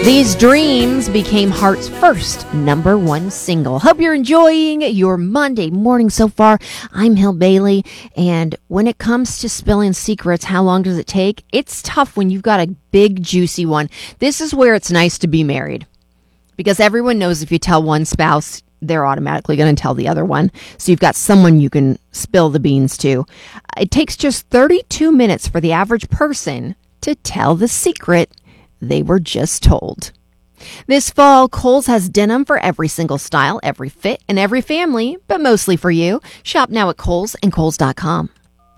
These Dreams became Heart's first #1 single. Hope you're enjoying your Monday morning so far. I'm Hill Bailey, and when it comes to spilling secrets, how long does it take? It's tough when you've got a big, juicy one. This is where it's nice to be married, because everyone knows if you tell one spouse, they're automatically going to tell the other one. So you've got someone you can spill the beans to. It takes just 32 minutes for the average person to tell the secret they were just told. This fall, Kohl's has denim for every single style, every fit, and every family, but mostly for you. Shop now at Kohl's and Kohl's.com.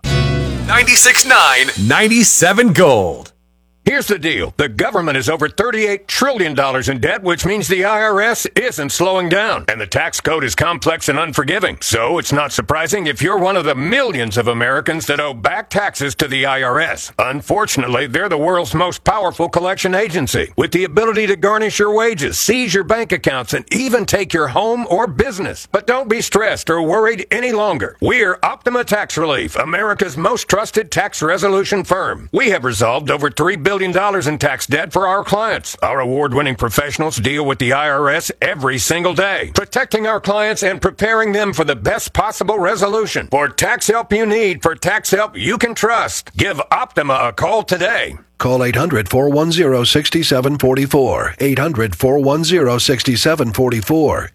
96.9, 97 Gold. Here's the deal. The government is over $38 trillion in debt, which means the IRS isn't slowing down. And the tax code is complex and unforgiving. So it's not surprising if you're one of the millions of Americans that owe back taxes to the IRS. Unfortunately, they're the world's most powerful collection agency, with the ability to garnish your wages, seize your bank accounts, and even take your home or business. But don't be stressed or worried any longer. We're Optima Tax Relief, America's most trusted tax resolution firm. We have resolved over $3 billion in tax debt for our clients. Our award-winning professionals deal with the IRS every single day, protecting our clients and preparing them for the best possible resolution. For tax help you need, for tax help you can trust, give Optima a call today. Call 800-410-6744. 800-410-6744.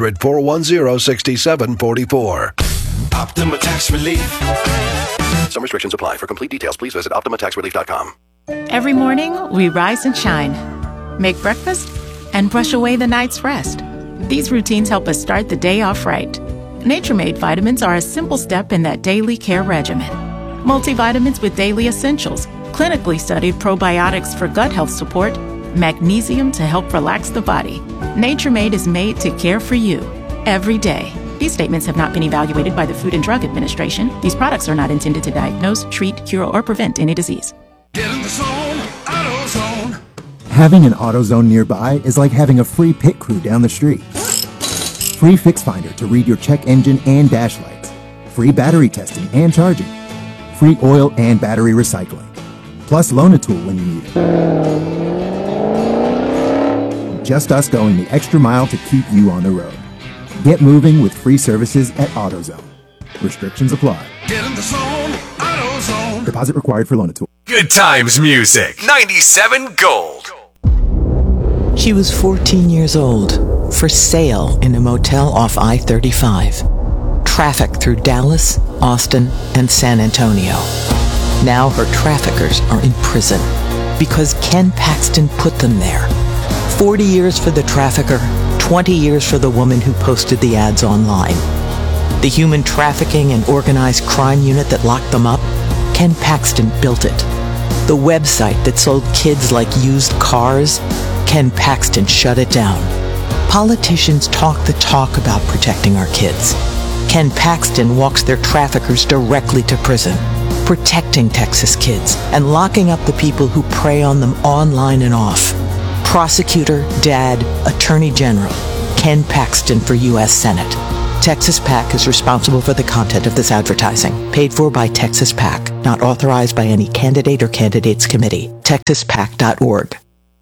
800-410-6744. Optima Tax Relief. Some restrictions apply. For complete details, please visit OptimaTaxRelief.com. Every morning, we rise and shine, make breakfast, and brush away the night's rest. These routines help us start the day off right. Nature-Made vitamins are a simple step in that daily care regimen. Multivitamins with daily essentials, clinically studied probiotics for gut health support, magnesium to help relax the body. Nature-Made is made to care for you every day. These statements have not been evaluated by the Food and Drug Administration. These products are not intended to diagnose, treat, cure, or prevent any disease. Get in the zone, AutoZone. Having an AutoZone nearby is like having a free pit crew down the street. Free Fix Finder to read your check engine and dash lights. Free battery testing and charging. Free oil and battery recycling. Plus Loan-A-Tool when you need it. Just us going the extra mile to keep you on the road. Get moving with free services at AutoZone. Restrictions apply. Get in the zone, AutoZone. Deposit required for Loan-A-Tool. Good times music, 97 Gold. She was 14 years old, for sale in a motel off I-35. Trafficked through Dallas, Austin, and San Antonio. Now her traffickers are in prison because Ken Paxton put them there. 40 years for the trafficker, 20 years for the woman who posted the ads online. The human trafficking and organized crime unit that locked them up, Ken Paxton built it. The website that sold kids like used cars, Ken Paxton shut it down. Politicians talk the talk about protecting our kids. Ken Paxton walks their traffickers directly to prison, protecting Texas kids and locking up the people who prey on them online and off. Prosecutor, Dad, Attorney General, Ken Paxton for U.S. Senate. Texas PAC is responsible for the content of this advertising. Paid for by Texas PAC. Not authorized by any candidate or candidates committee. TexasPAC.org.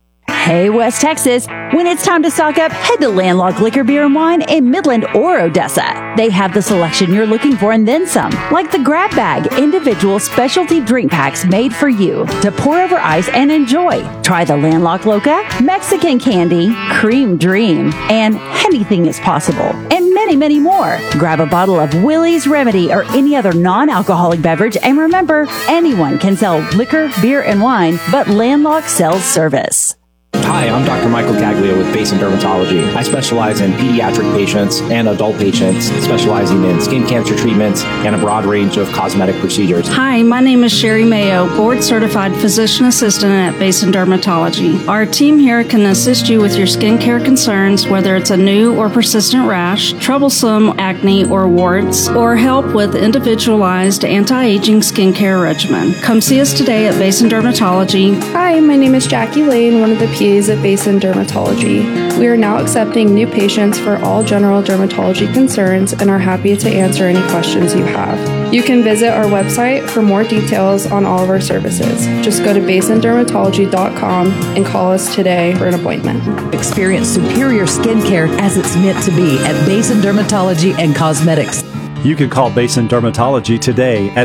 Hey, West Texas. When it's time to stock up, head to Landlocked Liquor, Beer, and Wine in Midland or Odessa. They have the selection you're looking for and then some, like the Grab Bag, individual specialty drink packs made for you to pour over ice and enjoy. Try the Landlocked Loca, Mexican Candy, Cream Dream, and Anything is Possible, and many, many more. Grab a bottle of Willie's Remedy or any other non-alcoholic beverage, and remember, anyone can sell liquor, beer, and wine, but Landlocked sells service. Hi, I'm Dr. Michael Caglia with Basin Dermatology. I specialize in pediatric patients and adult patients, specializing in skin cancer treatments and a broad range of cosmetic procedures. Hi, my name is Sherry Mayo, board-certified physician assistant at Basin Dermatology. Our team here can assist you with your skincare concerns, whether it's a new or persistent rash, troublesome acne or warts, or help with individualized anti-aging skincare regimen. Come see us today at Basin Dermatology. Hi, my name is Jackie Lane, one of the PAs at Basin Dermatology. We are now accepting new patients for all general dermatology concerns and are happy to answer any questions you have. You can visit our website for more details on all of our services. Just go to basindermatology.com and call us today for an appointment. Experience superior skincare as it's meant to be at Basin Dermatology and Cosmetics. You can call Basin Dermatology today at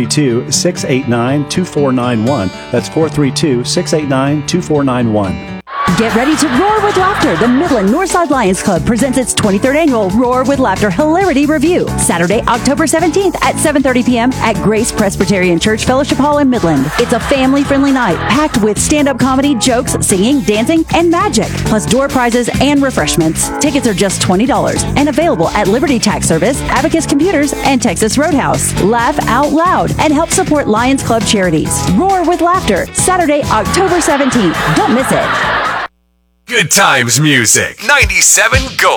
432-689-2491. That's 432-689-2491. Get ready to roar with laughter. The Midland Northside Lions Club presents its 23rd annual Roar with Laughter Hilarity Review, Saturday, October 17th at 7:30 p.m. at Grace Presbyterian Church Fellowship Hall in Midland. It's a family-friendly night packed with stand-up comedy, jokes, singing, dancing, and magic, plus door prizes and refreshments. Tickets are just $20 and available at Liberty Tax Service, Abacus Computers, and Texas Roadhouse. Laugh out loud and help support Lions Club charities. Roar with Laughter, Saturday, October 17th. Don't miss it. Good times music. 97 Gold.